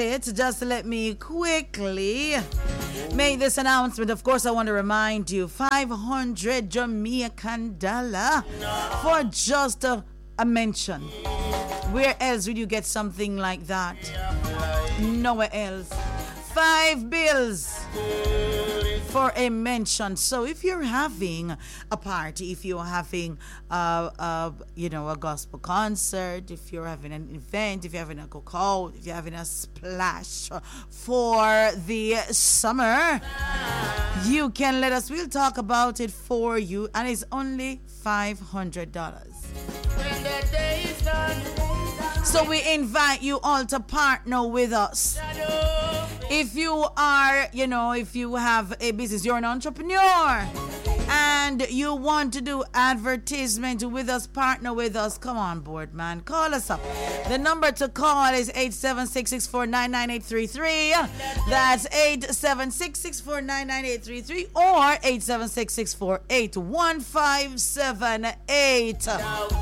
Just let me quickly make this announcement. Of course, I want to remind you, 500 Jamaican dollar for just a mention. Where else would you get something like that? Nowhere else. 5 bills for a mention. So if you're having a party, if you're having a gospel concert, if you're having an event, if you're having a cookout, if you're having a splash for the summer, you can let us. We'll talk about it for you, and it's only $500. So we invite you all to partner with us. If you are, if you have a business, you're an entrepreneur, and you want to do advertisement with us, partner with us, come on board, man. Call us up. The number to call is 876-649-9833. That's 876-649-9833 or 876-648-1578.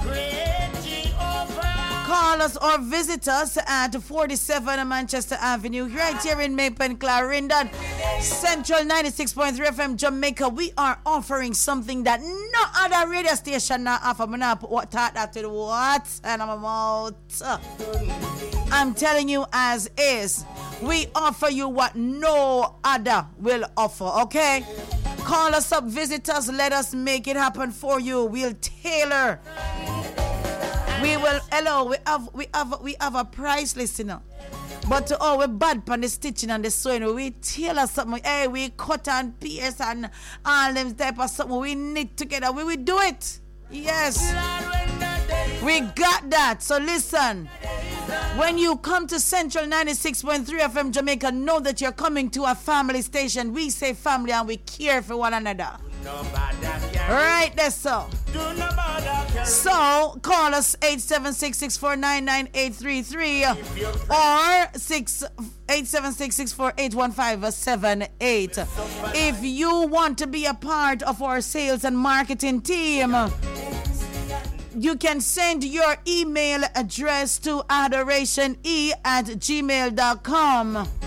Call us or visit us at 47 Manchester Avenue, right here in Maple, Clarendon, Central 96.3 FM, Jamaica. We are offering something that no other radio station now offer. I'm not put that to the what? And I'm out. I'm telling you as is. We offer you what no other will offer, okay? Call us up, visit us, let us make it happen for you. We'll tailor. We will. Hello. We have a price list, But we're bad on the stitching and the sewing. We tailor something. Hey, we cut and pierce and all them type of something. We knit together. We will do it. Yes. We got that. So listen. When you come to Central 96.3 FM Jamaica, know that you're coming to a family station. We say family and we care for one another. Right there, so call us 876-649-9833 or 876-648-1578. If you want to be a part of our sales and marketing team, you can send your email address to adoratione@gmail.com.